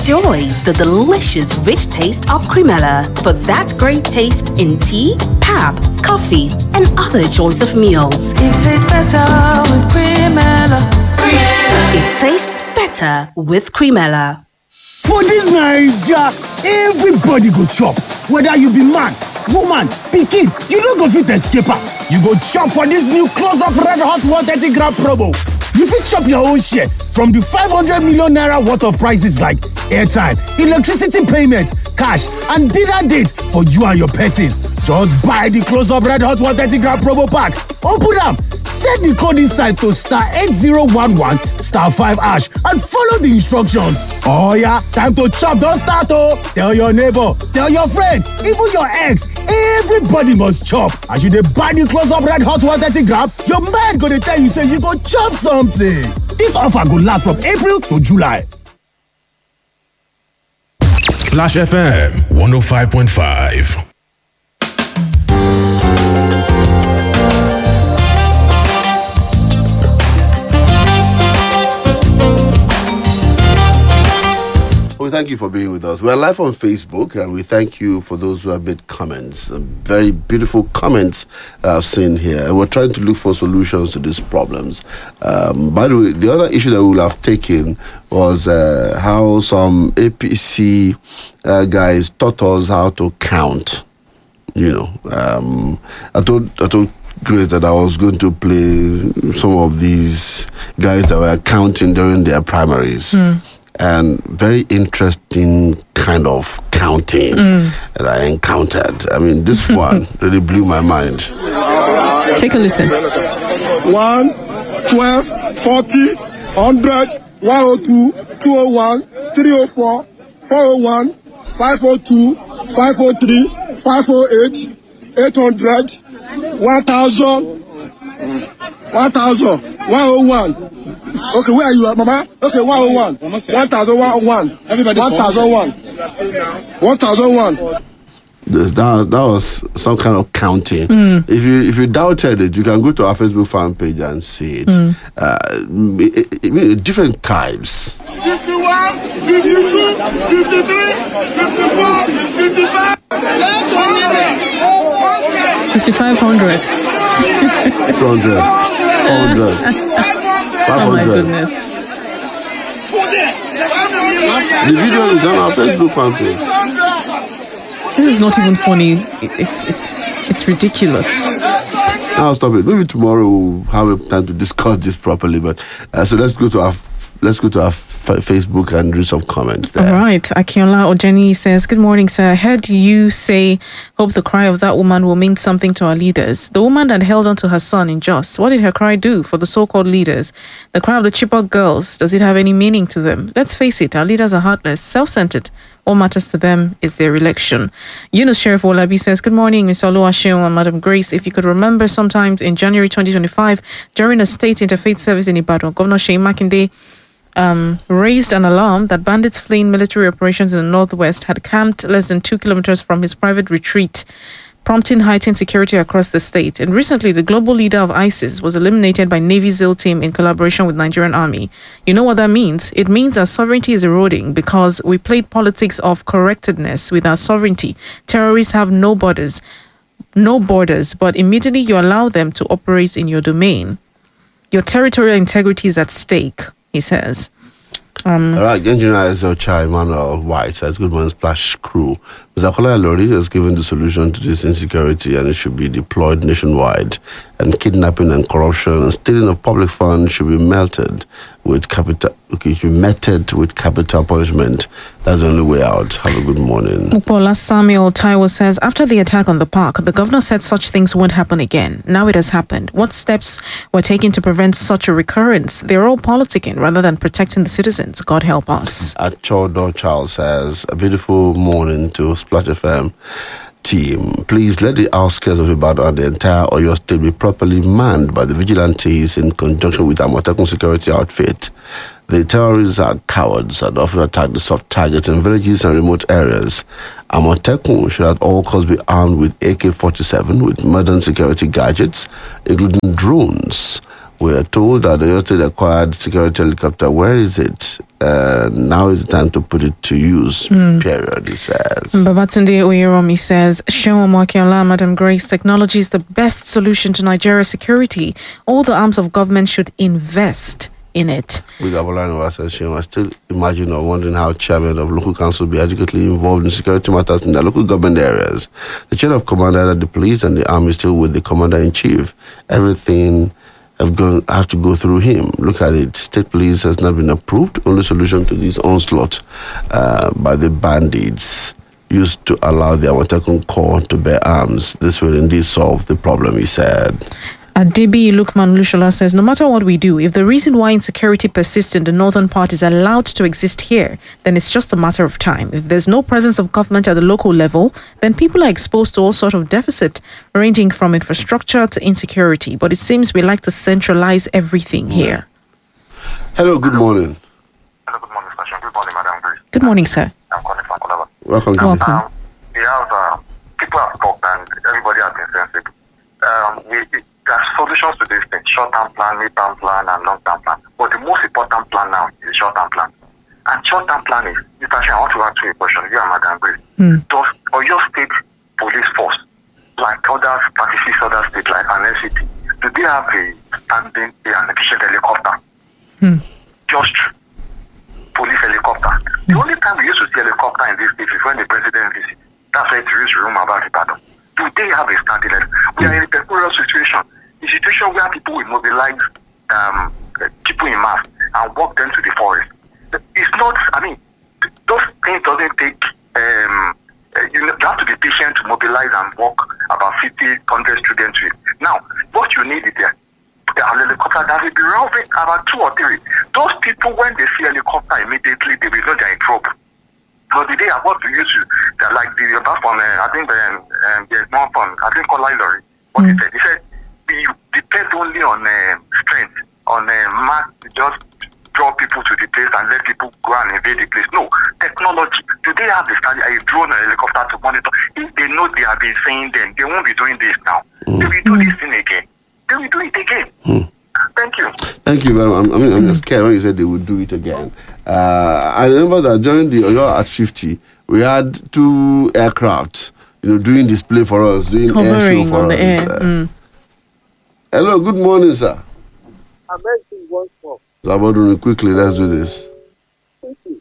Enjoy the delicious, rich taste of Cremella for that great taste in tea, pap, coffee, and other choice of meals. It tastes better with Cremella. It tastes better with Cremella. For this Naija, everybody go chop. Whether you be man, woman, pikin, you no go fit escape am. You go chop for this new close-up red hot 130 gram promo. You fit chop your own share from the 500 million naira worth of prices like airtime, electricity payment, cash, and dinner date for you and your person. Just buy the close-up red hot 130 gram promo pack. Open am, set the code inside to star 8011 star 5 hash and follow the instructions. Oh yeah, time to chop, don't start oh. Tell your neighbor, tell your friend, even your ex, everybody must chop. As you dey buy the close-up red hot 130 gram, your mind go dey tell you say you go chop something. This offer go last from April to July. Splash FM 105.5. We thank you for being with us. We're live on Facebook, and we thank you for those who have made comments. Very beautiful comments I've seen here. And we're trying to look for solutions to these problems. By the way, the other issue that we will have taken was how some APC guys taught us how to count. You know, I told Grace that I was going to play some of these guys that were counting during their primaries. And very interesting kind of counting that I encountered. I mean, this one really blew my mind. Take a listen. 1, 12, 40, 100, 102, 201, 304, 401, 502, 503, 508, 800, 1000, 101. Okay, where are you at, Mama? Okay, 101. 1,101. Everybody 1,001. 1,001. That was some kind of counting. If you doubted it, you can go to our Facebook fan page and see it. Different types. 51, 52, 53, 54, 55, 5,500. 200, 400. 500. Oh my goodness. The video is on our Facebook fan page. This is not even funny. It's ridiculous. Now stop it. Maybe tomorrow we'll have a time to discuss this properly. But so let's go to our Facebook and read some comments there. All right. Akinola Ojeni says, good morning, sir. I heard you say, hope the cry of that woman will mean something to our leaders. The woman that held on to her son in Jos, what did her cry do for the so-called leaders? The cry of the Chibok girls, does it have any meaning to them? Let's face it, our leaders are heartless, self-centered. All matters to them is their election. Yunus Sheriff Olabi says, good morning, Mr. Oluwaseun and Madam Grace. If you could remember, sometimes in January 2025, during a state interfaith service in Ibadan, Governor Seyi Makinde raised an alarm that bandits fleeing military operations in the northwest had camped less than 2 kilometers from his private retreat, prompting heightened security across the state. And recently, the global leader of ISIS was eliminated by Navy SEAL team in collaboration with Nigerian Army. You know what that means? It means our sovereignty is eroding because we played politics of correctedness with our sovereignty. Terrorists have no borders, but immediately you allow them to operate in your domain. Your territorial integrity is at stake, he says. All right, Engineer Ezocha Emmanuel White says, good morning, Splash crew. Mr. Akola Lori has given the solution to this insecurity and it should be deployed nationwide. And kidnapping and corruption and stealing of public funds should be meted with capital punishment. That's the only way out. Have a good morning. Upola Samuel Taiwo says, after the attack on the park, the governor said such things won't happen again. Now it has happened. What steps were taken to prevent such a recurrence? They're all politicking rather than protecting the citizens. God help us. Achodo Charles says, a beautiful morning to Splash FM team. Please let the outskirts of Ibadan and the entire Oyo State be properly manned by the vigilantes in conjunction with Amotekun security outfit. The terrorists are cowards and often attack the soft targets in villages and remote areas. Amotekun should at all costs be armed with AK-47 with modern security gadgets, including drones. We are told that the Oyo State acquired security helicopter. Where is it? Now is the time to put it to use, period, he says. Babatunde Oyeromi says, Shewa Mwakiola, Madam Grace, technology is the best solution to Nigeria's security. All the arms of government should invest in it. With Abolani says, I still imagine or wondering how chairman of local council be adequately involved in security matters in their local government areas. The chain of command, either the police and the army, is still with the commander-in-chief. Everything have to go through him. Look at it. State police has not been approved. Only solution to this onslaught by the bandits used to allow the Amotekun Corps to bear arms. This will indeed solve the problem, he said. Adebi Lukman Lushola says, no matter what we do, if the reason why insecurity persists in the northern part is allowed to exist here, then it's just a matter of time. If there's no presence of government at the local level, then people are exposed to all sorts of deficit, ranging from infrastructure to insecurity. But it seems we like to centralize everything here. Hello, good morning. Hello, good morning, Station. Good morning, Madam Grace. Good morning, sir. I'm calling from Kolaba. Welcome. We have, people have talked and everybody has been sensible. There are solutions to this thing, short-term plan, mid-term plan, and long-term plan. But the most important plan now is the short-term plan. And short-term plan is, Mr. Shah, I want to ask you a question. You and Madam Grace. Does Oyo State Police Force, like other 36 other states, like an NCT, do they have a standing, an efficient helicopter? Just police helicopter. The only time we used to see helicopter in this state is when the president visits. That's why it's used to rumor about the battle. Do they have a standing helicopter? We are in a peculiar situation. A situation where people will mobilize people in mass and walk them to the forest. It's not, those things doesn't take, you have to be patient to mobilize and walk about 50, 100 students with. Now, what you need is the helicopter that will be roving about 2 or 3. Those people, when they see helicopter immediately, they will know they're in trouble. So the day I want to use like the other from, I think there's one from, I think called Lilori. What he said? He said, we depend only on strength, on mass, just draw people to the place and let people go and invade the place. No, technology. Do they have a drone or helicopter to monitor? If they know they have been saying then, they won't be doing this now. They will do this thing again. They will do it again. Thank you. Thank you very much. I'm just scared when you said they would do it again. I remember that during the Oyo at 50, we had 2 aircraft, doing display for us, doing air show for us. Hello, good morning, sir. I'm asking once more. Zabodun, quickly, let's do this. We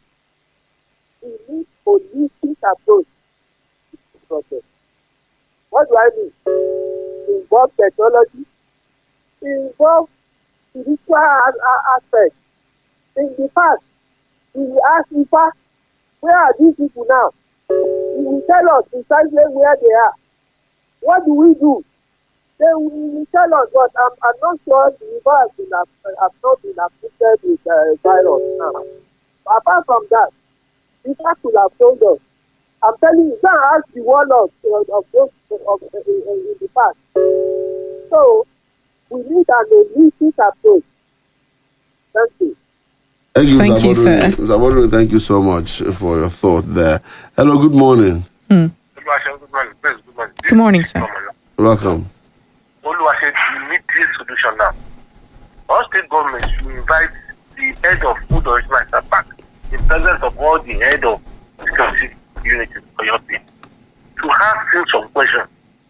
need holistic approach to this process. What do I mean? Involve technology, involve spiritual aspect. In the past, we ask Ifa, where are these people now? He will tell us precisely where they are. What do we do? They will tell us, but I'm not sure the Ifa have not been affected with virus now. Apart from that, Ifa could have told us. I'm telling you, go and ask the warlords of those in the past. So, we need an holistic approach. Thank you. Thank you, sir. Zabodun, thank you so much for your thought there. Hello, good morning. Good morning. Good morning, sir. Welcome. Oluwa said we need this solution now. All state governments should invite the head of food or international back in presence of all the head of security units for your state to ask him some questions.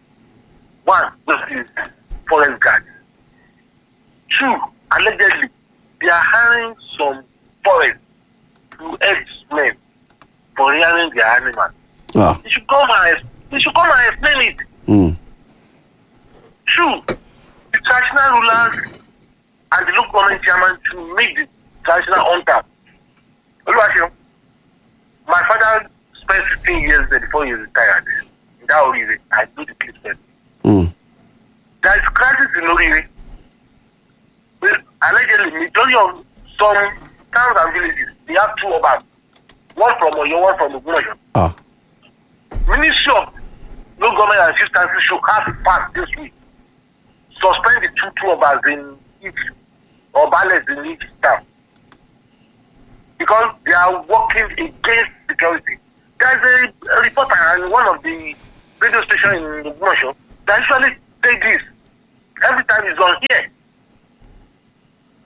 1, this is forest guards. 2, allegedly, they are hiring some forest to herdsmen for rearing their animals. They should come and explain it. 2, the traditional rulers and the local government chairman to make the traditional hunter. My father spent 15 years there before he retired. In that Orire, I do the place there. There is crisis in Orire. Allegedly, majority of some towns and villages, they have 2 obas. One from Oyo, one from Ogunmoyo. Ministry of Local Government and Chief Council should have it passed this week. Suspend the 2 obas in each, or balance in each town. Because they are working against security. There is a reporter in one of the radio stations in Ogunmoyo that usually say this. Every time he's on here.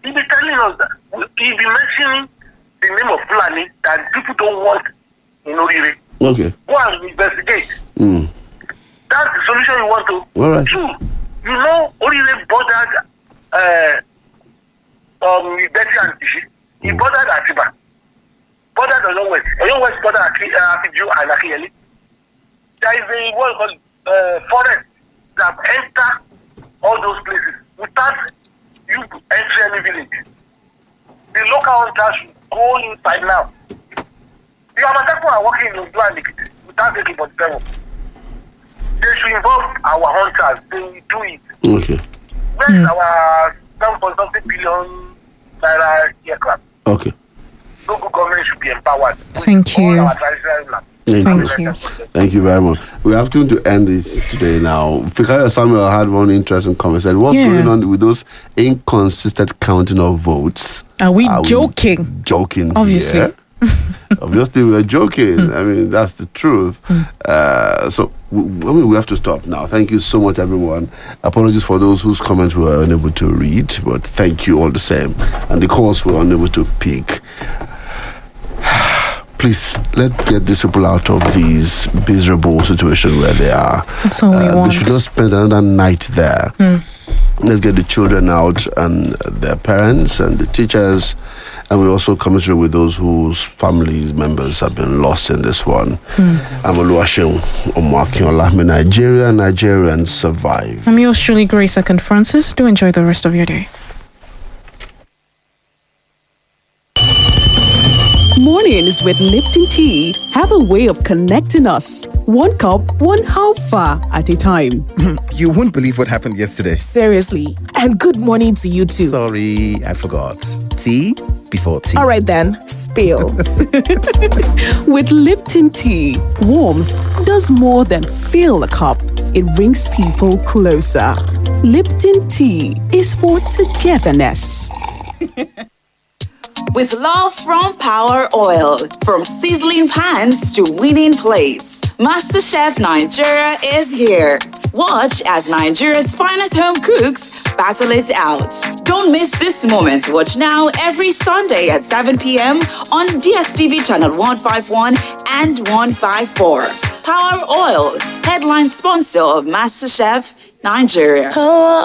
He'll be telling us that. He'll be mentioning the name of Fulani that people don't want in Orire. Okay. Go and investigate. That's the solution you want to. All right. Two, you know, Orire bordered Betty and Ishi. He bordered Atiba. Bordered Oyo West. Oyo West bordered Akiju and Akiyeli. There is a what called forest that enter all those places without you entering any village. The local hunters should go inside now. The Amateku are working in Ondo and Ekiti without taking for the devil. They should involve our hunters. They will do it. Okay. Where is our 7.something billion naira aircraft? Okay. Local government should be empowered. Thank All you. our traditional land. Thank you. Thank you very much. We have to end it today now. Fikaya Samuel had one interesting comment. Said, what's going on with those inconsistent counting of votes? Are we joking? Joking. Obviously. Here? Obviously, we're joking. I mean, that's the truth. So, we have to stop now. Thank you so much, everyone. Apologies for those whose comments we were unable to read, but thank you all the same. And the calls we were unable to pick. Please, let's get these people out of these miserable situation where they are. That's all we want. They should not spend another night there. Let's get the children out and their parents and the teachers. And we also commiserate with those whose families members have been lost in this one. I'm Oluwaseun Omoakinola. Nigerians survive. I'm yours truly, Grace Second Francis. Do enjoy the rest of your day. Mornings with Lipton Tea have a way of connecting us. One cup, one halfa at a time. You won't believe what happened yesterday. Seriously. And good morning to you too. Sorry, I forgot. Tea before tea. All right then, spill. With Lipton Tea, warmth does more than fill a cup. It brings people closer. Lipton Tea is for togetherness. With love from Power Oil, from sizzling pans to winning plates, MasterChef Nigeria is here. Watch as Nigeria's finest home cooks battle it out. Don't miss this moment. Watch now every Sunday at 7 p.m. on DSTV channel 151 and 154. Power Oil, headline sponsor of MasterChef Nigeria.